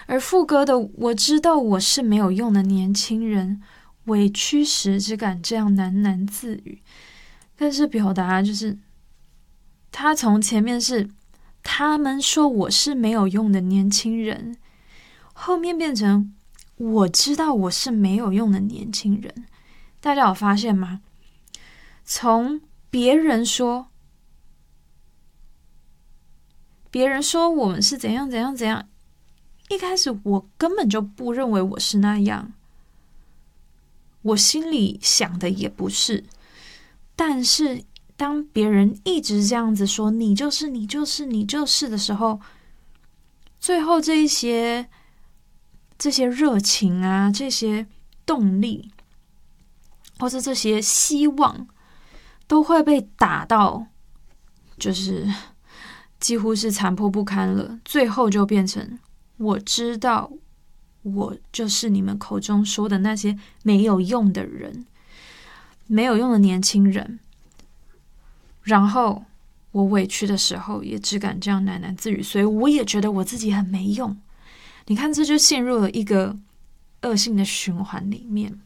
而副歌的我知道我是没有用的年轻人，委屈时只敢这样喃喃自语。但是表达就是他从前面是他们说我是没有用的年轻人，后面变成我知道我是没有用的年轻人。大家有发现吗？从别人说我们是怎样怎样怎样，一开始我根本就不认为我是那样，我心里想的也不是。但是当别人一直这样子说你就是你就是你就是的时候，最后这些热情啊，这些动力或是这些希望都会被打到就是几乎是残破不堪了，最后就变成我知道我就是你们口中说的那些没有用的人，没有用的年轻人。然后我委屈的时候也只敢这样喃喃自语，所以我也觉得我自己很没用。你看，这就陷入了一个恶性的循环里面，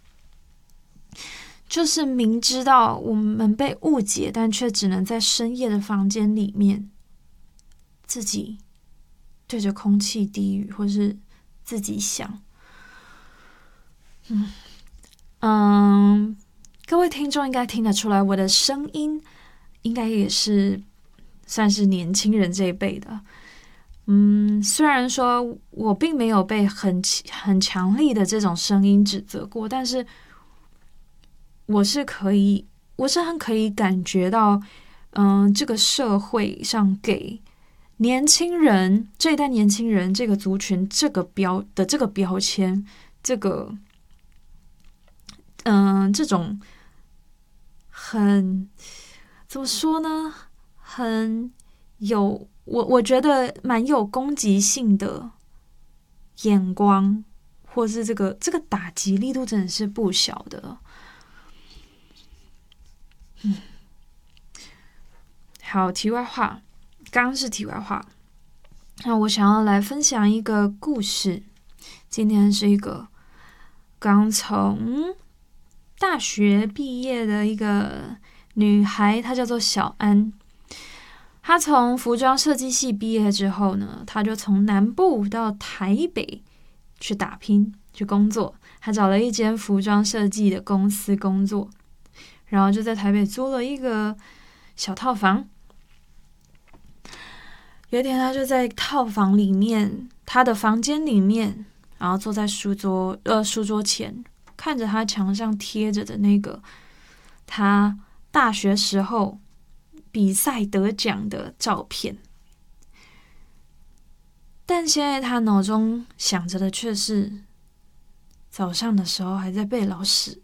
就是明知道我们被误解，但却只能在深夜的房间里面自己对着空气低语，或是自己想。各位听众应该听得出来，我的声音应该也是算是年轻人这一辈的。虽然说我并没有被很强力的这种声音指责过，但是我是很可以感觉到，这个社会上给年轻人这一代年轻人这个族群这个标签，这种很怎么说呢？很有我觉得蛮有攻击性的眼光，或是这个打击力度真的是不小的。好，题外话，刚刚是题外话。那我想要来分享一个故事。今天是一个刚从大学毕业的一个女孩，她叫做小安。她从服装设计系毕业之后呢，她就从南部到台北去打拼去工作。她找了一间服装设计的公司工作，然后就在台北租了一个小套房。有一天，她就在套房里面，她的房间里面，然后坐在书桌前，看着她墙上贴着的那个她大学时候比赛得奖的照片。但现在她脑中想着的却是早上的时候还在被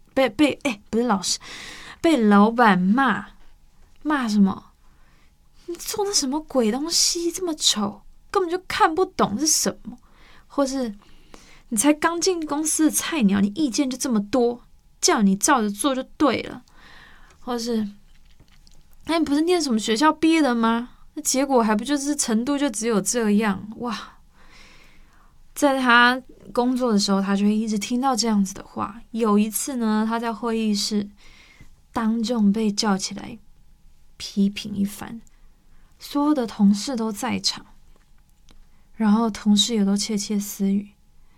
被老板骂什么？你做的什么鬼东西这么丑，根本就看不懂是什么，或是你才刚进公司的菜鸟，你意见就这么多，叫你照着做就对了，或是你不是念什么学校毕业的吗？那结果还不就是程度就只有这样？哇！在他工作的时候，他就会一直听到这样子的话。有一次呢，他在会议室当众被叫起来批评一番，所有的同事都在场，然后同事也都窃窃私语。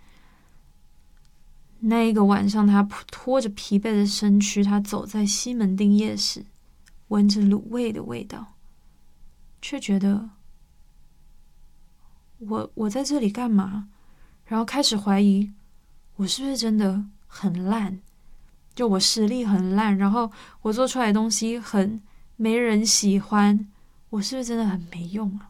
那一个晚上，他拖着疲惫的身躯，他走在西门町夜市，闻着卤味的味道，却觉得我在这里干嘛？然后开始怀疑我是不是真的很烂，就我实力很烂，然后我做出来的东西很没人喜欢，我是不是真的很没用啊？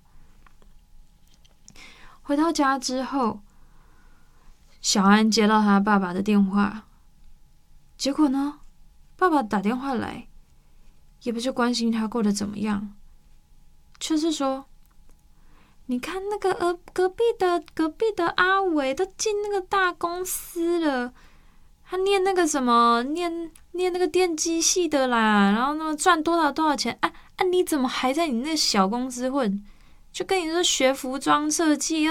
回到家之后，小安接到他爸爸的电话，结果呢，爸爸打电话来，也不是关心他过得怎么样，却是说，你看那个隔壁的阿伟都进那个大公司了，他念那个什么念那个电机系的啦，然后那么赚多少钱啊，你怎么还在你那小公司混？就跟你说学服装设计